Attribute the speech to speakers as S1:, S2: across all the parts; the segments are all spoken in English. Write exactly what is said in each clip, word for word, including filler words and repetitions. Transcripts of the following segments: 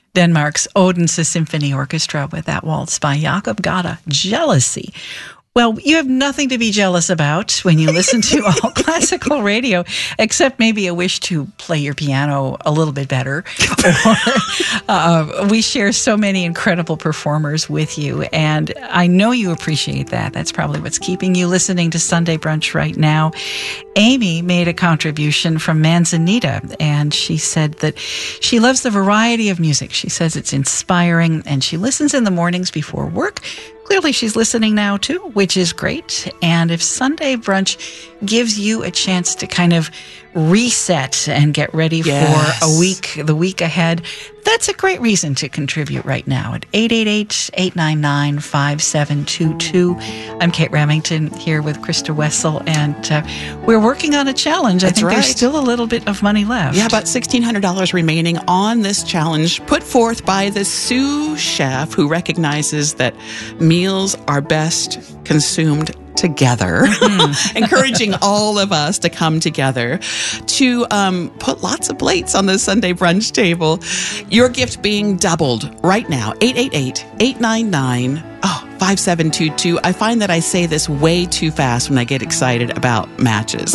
S1: Denmark's Odense Symphony Orchestra with that waltz by Jakob Gada, Jealousy. Well, you have nothing to be jealous about when you listen to All Classical Radio, except maybe a wish to play your piano a little bit better. Or, uh, we share so many incredible performers with you, and I know you appreciate that. That's probably what's keeping you listening to Sunday Brunch right now. Amy made a contribution from Manzanita, and she said that she loves the variety of music. She says it's inspiring, and she listens in the mornings before work. Clearly, she's listening now, too, which is great. And if Sunday Brunch gives you a chance to kind of reset and get ready yes. for a week, the week ahead, that's a great reason to contribute right now at eight eight eight, eight nine nine, five seven two two. I'm Kate Remington here with Krista Wessel, and uh, we're working on a challenge.
S2: That's
S1: I think
S2: right.
S1: there's still a little bit of money left.
S2: Yeah, about sixteen hundred dollars remaining on this challenge put forth by the sous chef, who recognizes that meals are best consumed together, mm-hmm. encouraging all of us to come together to um, put lots of plates on the Sunday brunch table. Your gift being doubled right now, eight eight eight, eight nine nine, five seven two two. I find that I say this way too fast when I get excited about matches.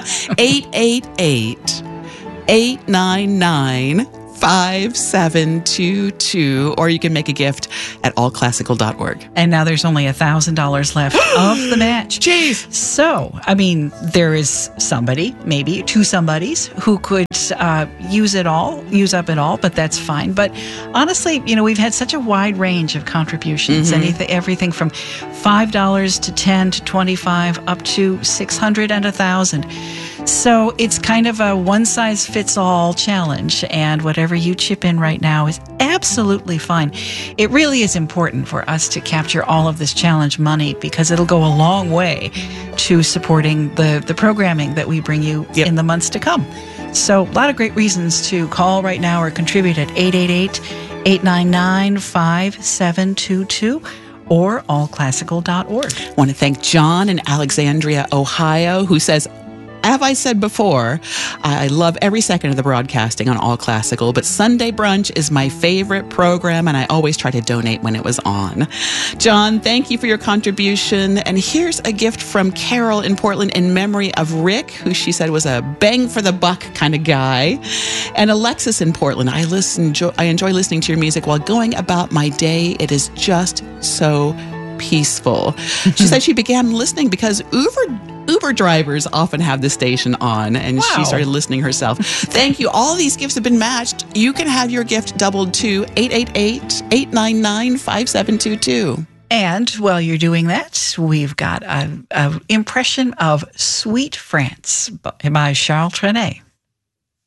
S2: eight eight eight, eight nine nine, five seven two two, or you can make a gift at all classical dot org.
S1: And now there's only one thousand dollars left of the match.
S2: Jeez.
S1: So, I mean, there is somebody, maybe two somebodies, who could uh, use it all, use up it all, but that's fine. But honestly, you know, we've had such a wide range of contributions, mm-hmm. anything, everything from five dollars to ten dollars to twenty-five dollars up to six hundred dollars and one thousand dollars. So it's kind of a one-size-fits-all challenge, and whatever you chip in right now is absolutely fine. It really is important for us to capture all of this challenge money, because it'll go a long way to supporting the, the programming that we bring you yep. in the months to come. So a lot of great reasons to call right now or contribute at eight eight eight, eight nine nine, five seven two two. or all classical dot org.
S2: I want to thank John in Alexandria, Ohio, who says, have I said before, I love every second of the broadcasting on All Classical, but Sunday Brunch is my favorite program, and I always try to donate when it was on. John, thank you for your contribution. And here's a gift from Carol in Portland in memory of Rick, who she said was a bang for the buck kind of guy. And Alexis in Portland, I listen, I enjoy listening to your music while going about my day. It is just so peaceful. She said she began listening because Uber Uber drivers often have the station on, and wow. she started listening herself. Thank you. All these gifts have been matched. You can have your gift doubled to eight eight eight, eight nine nine, five seven two two.
S1: And while you're doing that, we've got an impression of Sweet France by Charles Trenet.